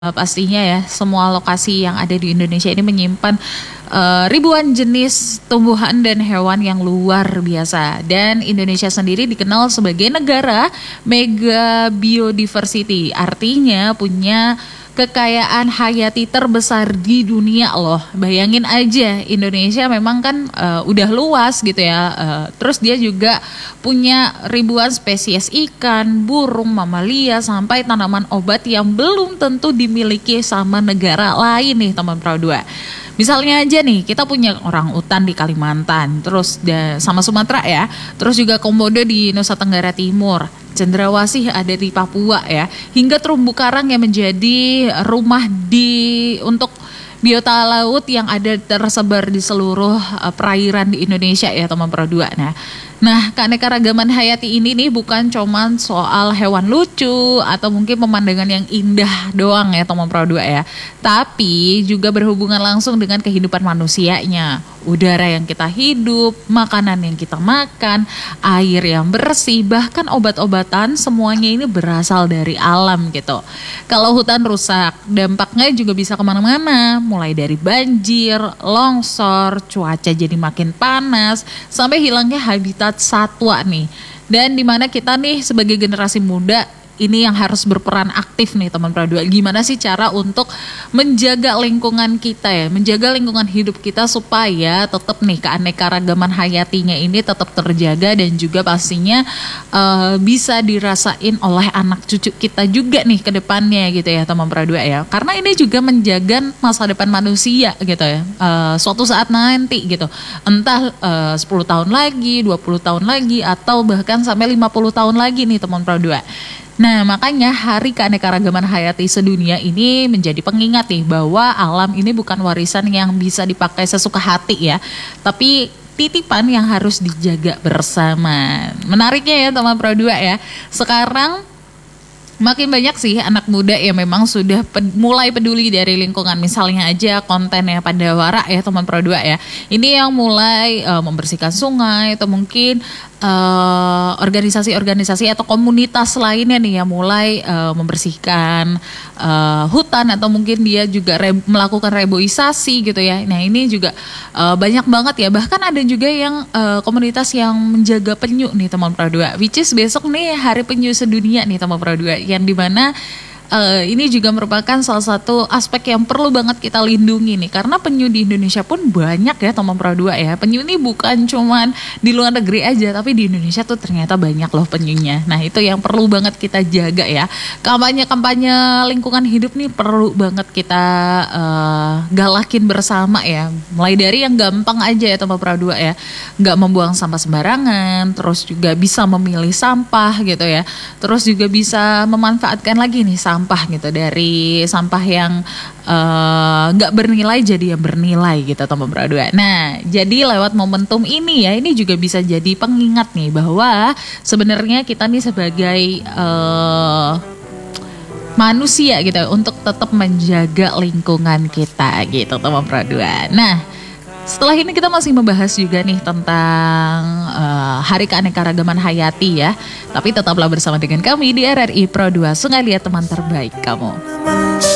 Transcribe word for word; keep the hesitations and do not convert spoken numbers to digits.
Uh, pastinya ya, semua lokasi yang ada di Indonesia ini menyimpan uh, ribuan jenis tumbuhan dan hewan yang luar biasa. Dan Indonesia sendiri dikenal sebagai negara mega biodiversity, artinya punya kekayaan hayati terbesar di dunia loh. Bayangin aja, Indonesia memang kan uh, udah luas gitu ya. Uh, terus dia juga punya ribuan spesies ikan, burung, mamalia, sampai tanaman obat yang belum tentu dimiliki sama negara lain nih teman Pro dua. Misalnya aja nih, kita punya orang utan di Kalimantan, terus da, sama Sumatera ya, terus juga komodo di Nusa Tenggara Timur, cendrawasih ada di Papua ya, hingga terumbu karang yang menjadi rumah di untuk biota laut yang ada tersebar di seluruh uh, perairan di Indonesia ya teman Pro dua. Nah, nah keanekaragaman hayati ini nih bukan cuman soal hewan lucu atau mungkin pemandangan yang indah doang ya teman Pro dua ya, tapi juga berhubungan langsung dengan kehidupan manusianya. Udara yang kita hidup, makanan yang kita makan, air yang bersih, bahkan obat-obatan, semuanya ini berasal dari alam gitu. Kalau hutan rusak, dampaknya juga bisa kemana-mana, mulai dari banjir, longsor, cuaca jadi makin panas, sampai hilangnya habitat satwa nih. Dan dimana kita nih sebagai generasi muda, ini yang harus berperan aktif nih teman Pro dua. Gimana sih cara untuk menjaga lingkungan kita ya, menjaga lingkungan hidup kita supaya tetap nih keanekaragaman hayatinya ini tetap terjaga dan juga pastinya uh, bisa dirasain oleh anak cucu kita juga nih ke depannya gitu ya teman Pro dua ya. Karena ini juga menjaga masa depan manusia gitu ya. Uh, suatu saat nanti gitu. Entah uh, sepuluh tahun lagi, dua puluh tahun lagi atau bahkan sampai lima puluh tahun lagi nih teman Pro dua. Nah, makanya Hari Keanekaragaman Hayati Sedunia ini menjadi pengingat nih bahwa alam ini bukan warisan yang bisa dipakai sesuka hati ya, tapi titipan yang harus dijaga bersama. Menariknya ya teman Pro dua ya, sekarang makin banyak sih anak muda yang memang sudah ped- mulai peduli dari lingkungan. Misalnya aja kontennya Pandawara ya teman Pro dua ya. Ini yang mulai uh, membersihkan sungai atau mungkin uh, organisasi-organisasi atau komunitas lainnya nih yang mulai uh, membersihkan uh, hutan atau mungkin dia juga re- melakukan reboisasi gitu ya. Nah ini juga uh, banyak banget ya. Bahkan ada juga yang uh, komunitas yang menjaga penyu nih teman Pro dua. Which is besok nih Hari Penyu Sedunia nih teman Pro dua. Yang dimana uh, ini juga merupakan salah satu aspek yang perlu banget kita lindungi nih, karena penyu di Indonesia pun banyak ya teman Pro dua ya. Penyu ini bukan cuman di luar negeri aja, tapi di Indonesia tuh ternyata banyak loh penyunya. Nah itu yang perlu banget kita jaga ya. Kampanye-kampanye lingkungan hidup nih perlu banget kita uh, galakin bersama ya. Mulai dari yang gampang aja ya teman Pro dua ya, nggak membuang sampah sembarangan, terus juga bisa memilih sampah gitu ya, terus juga bisa memanfaatkan lagi nih sampah gitu, dari sampah yang nggak uh, bernilai jadi yang bernilai gitu teman Pro dua. Nah jadi lewat momentum ini ya, ini juga bisa jadi pengingat nih bahwa sebenarnya kita nih sebagai uh, manusia gitu untuk tetap menjaga lingkungan kita gitu teman Pro dua. Nah setelah ini kita masih membahas juga nih tentang uh, Hari Keanekaragaman Hayati ya. Tapi tetaplah bersama dengan kami di R R I Pro dua, Sungai Liat, teman terbaik kamu.